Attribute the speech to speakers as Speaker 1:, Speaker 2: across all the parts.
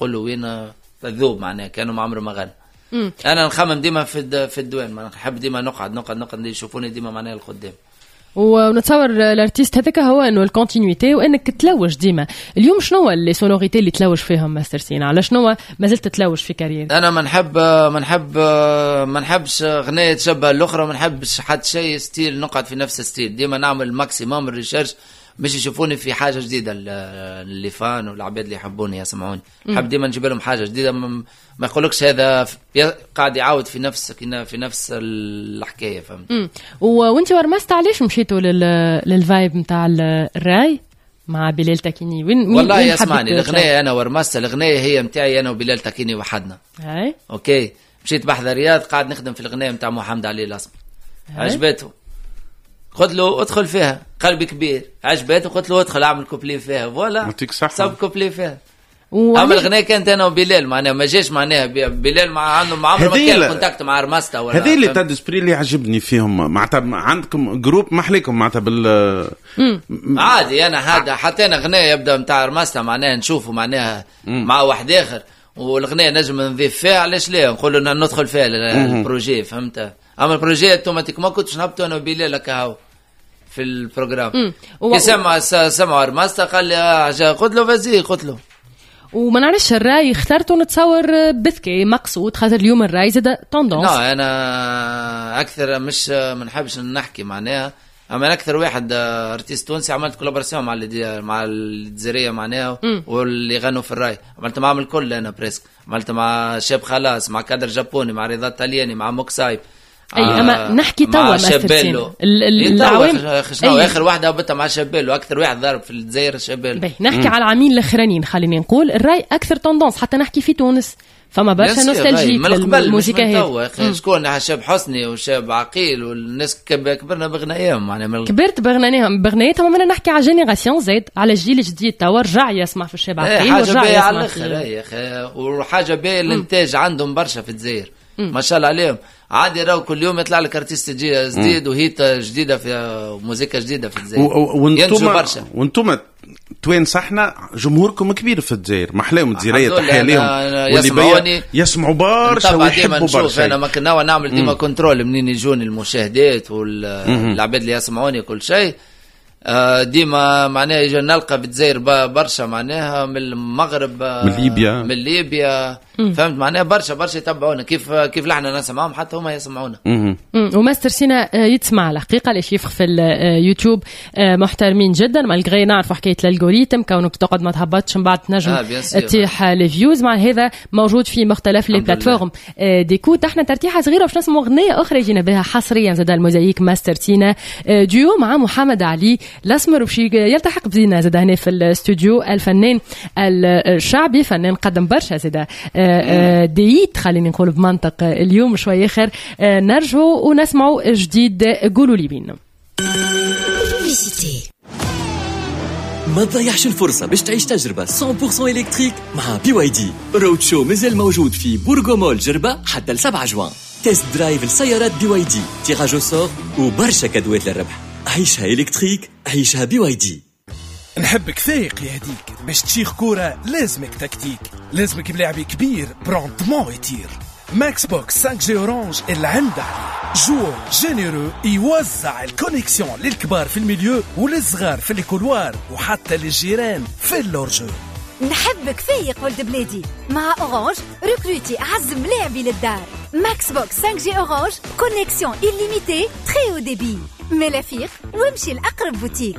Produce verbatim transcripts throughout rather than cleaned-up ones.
Speaker 1: قل له وين تذوب معناها كانوا ما عمره ما غنى. انا نخمم ديما في في الدوان، ما نحب ديما نقعد نقعد نقعد يشوفوني ديما معناها القدام.
Speaker 2: ونتصور الارتيست هذاك هو انه الكونتينيتي وانك تلوج ديما. اليوم شنو لي سونوريتي اللي تلوج فيهم ماستر سينا؟ على شنو ما زلت تلوج في كارير؟
Speaker 1: انا ما نحب ما نحب ما نحبش غنايه تشبه الاخرى، ما نحبش حتى شيء ستيل نقعد في نفس الستيل، ديما نعمل ماكسيموم ريسيرش باش يشوفوني في حاجه جديده. اللي فان والعباد اللي يحبوني يسمعوني نحب ديما نجيب لهم حاجه جديده، ما يقولكش هذا قاعد يعاود في نفس في نفس الحكايه، فهمت؟
Speaker 2: وانت ورمست علاش مشيتوا للفايب نتاع الراي مع بلال تاكيني؟ وين
Speaker 1: والله يسمعني الاغنيه انا ورمست الاغنيه هي نتاعي انا وبلال تاكيني وحدنا.
Speaker 2: هاي
Speaker 1: اوكي مشيت بحث رياض قاعد نخدم في الاغنيه نتاع محمد علي الاسمر، عجبته قلت له ادخل فيها، قلبي كبير عجبته قلت له ادخل اعمل كوبلي فيها، فوالا صاب كوبلي فيها. اما الغنية كانت انا وبلال معناها ما جاش معناها بلال مع عنده مع عمره ما كان كونتاكت مع رماستا ولا
Speaker 3: هذه اللي تاد سبري اللي عجبني فيهم. معناتها عندكم جروب محليكم معناتها بال
Speaker 1: عادي. انا هذا حتى انا غنية يبدا نتاع رماستا معناها نشوفه معناها مع واحد اخر والغنية نجم نضيف فيها، علاش لا نقولوا ندخل فيها البروجي، فهمت؟ اما البروجي اوتوماتيك ما كنتش نهبطوا انا وبلال كهو في البروجرام. كي سمع سمع رماستا قال لي قلت له فازي، قلت له
Speaker 2: وما نعرفش الراي اخترته نتصور بذكي مقصود خاطر اليوم الراي زاد توندونس.
Speaker 1: لا انا اكثر مش ما نحبش نحكي معناها، اما اكثر واحد ارتيست تونسي عملت كولابوراسيون مع مع الجزائريه معناها واللي غنوا في الراي، عملت معهم الكل انا بريسك، عملت مع شاب خلاص مع كادر جابوني مع رضا طلياني مع موكسايب.
Speaker 2: اي آه اما نحكي توا مع شابيلو
Speaker 1: العوام شنو اخر واحده هبطها مع شابيلو، اكثر واحد ضرب في الجزائر شابيلو.
Speaker 2: نحكي على العامين الاخرانيين خليني نقول الراي اكثر توندونس، حتى نحكي في تونس فما برشا نوستالجيك للموسيقى هذه.
Speaker 1: شكون شاب حسني وشاب عقيل والناس كبرنا بغناياهم معناها
Speaker 2: كبرت بغنايهم بغنايتهم. انا نحكي على جينيراسيون زيد على الجيل الجديد توا رجع يسمع في الشاب عقيل ورجع يسمع
Speaker 1: على الاخر يا اخي، وحاجه باهيه الانتاج عندهم برشا في الجزائر ما شاء الله عليهم. عادي راهو كل يوم يطلع لك ارتيست جديد وهيت جديده في موسيقى جديده في الجزائر.
Speaker 3: وانتم وانتم توين صحنا جمهوركم كبير في الجزائر، محلاهم الجزائريه تحيه لهم
Speaker 1: يسمعوني
Speaker 3: يسمعوا برشا ويحبوا برشا.
Speaker 1: انا ما كنا نعمل ديما كنترول منين يجوني المشاهدات والعباد اللي يسمعوني كل شيء ديما معناها يجي نلقى في الجزائر برشا معناها من المغرب
Speaker 3: من ليبيا
Speaker 1: من ليبيا فهمت معناها برشا برشا يتبعونا كيف كيف لحنا نسمعهم حتى هما يسمعونا.
Speaker 2: وماستر سينا يتسمع الحقيقه ليش يفخ في اليوتيوب محترمين جدا مالغري نعرف حكايه الالغوريثم كونك تقعد ما تهبطش من بعد تنجم تطيح الفيوز مع هذا موجود في مختلف لي بلاتفورم ديكوت. احنا ترتيحه صغيره باش نسمعوا اغنيه اخرى يجينا بها حصريا زاد الموزايك ماستر سينا ديو مع محمد علي الاسمر وشي يلتحق بزينا زاد هنا في الاستوديو الفنان الشعبي فنان قدم برشا زاد ديت خلينا نقول بمنطق اليوم شوي اخر نرجعوا ونسمعوا جديد قولوا لي بينا.
Speaker 4: ما تضيعش الفرصة باش تعيش تجربة مية بالمية إلكتريك مع بي واي دي. رود شو مازال موجود في بورغو مول جربة حتى لسبعة جوان. تيست درايف لسيارات بي واي دي، تيراج صور وبرشا كادوات للربح. عيشها إلكتريك، عيشها بي واي دي.
Speaker 5: نحبك فايق يا هديك باش تشيخ كورة لازمك تكتيك، لازمك بلاعب كبير بروندمون يطير. ماكس بوكس خمسة جي اورانج اللي عنده عليه جو جينيرو يوزع الكونيكسيون للكبار في الميليو وللصغار في الكولوار وحتى للجيران في اللورجو.
Speaker 6: نحبك فايق ولد بلادي مع اورانج ريكروتي اعز ملاعبي للدار. ماكس بوكس خمسة جي اورانج كونيكسيون illimitée très haut débit. ملافيق وامشي لأقرب بوتيك.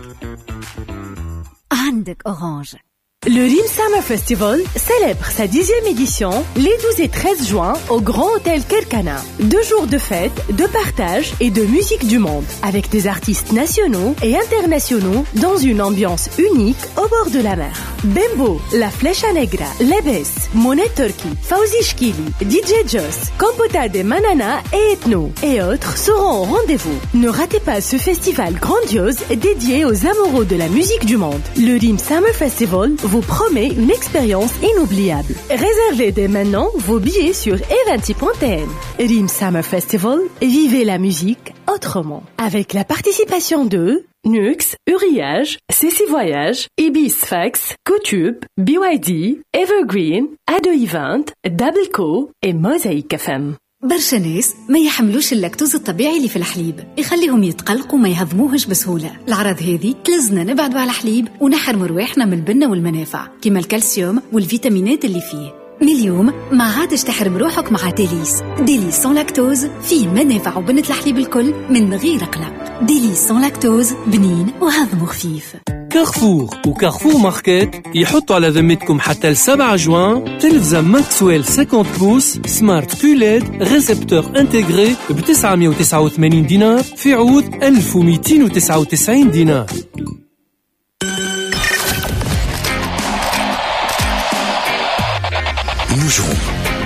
Speaker 6: عندك اورانج.
Speaker 7: Le Rim Summer Festival célèbre sa dixième édition les douze et treize juin au Grand Hôtel Kerkana. Deux jours de fête, de partage et de musique du monde avec des artistes nationaux et internationaux dans une ambiance unique au bord de la mer. Bembo, La Flecha Negra, Lebes, Monet Turkey, Fauzi Shkili, D J Joss, Compota de Manana et Ethno et autres seront au rendez-vous. Ne ratez pas ce festival grandiose dédié aux amoureux de la musique du monde. Le Rim Summer Festival vous promet une expérience inoubliable. Réservez dès maintenant vos billets sur eventy point t n. Rim Summer Festival, vivez la musique autrement. Avec la participation de نوكس، أورياج، سيسي فواياج، إيبيس فاكس، كوتوب، بي واي دي، إيفرغرين، أدو إيفنت، دبل كو، وموزايك اف ام.
Speaker 6: برشا ناس ما يحملوش اللاكتوز الطبيعي اللي في الحليب، يخليهم يتقلقوا ما يهضموهش بسهولة. الأعراض هذه تلزنا نبعدوا على الحليب ونحرموا رواحنا من البنة والمنافع كما الكالسيوم والفيتامينات اللي فيه. من اليوم ما عادش تحرم روحك مع ديليس. ديليس سون لاكتوز فيه منافع وبنة الحليب الكل من غير قلق. ديليس سون لاكتوز بنين وهضمه خفيف.
Speaker 8: كارفور وكارفور ماركت يحطوا على ذمتكم حتى السبعة جوان تلفزة ماكسويل خمسين بوس سمارت كوليد ريسبتور انتجري ب تسعمائة وتسعة وثمانين دينار في عوض ألف ومئتين وتسعة وتسعين دينار.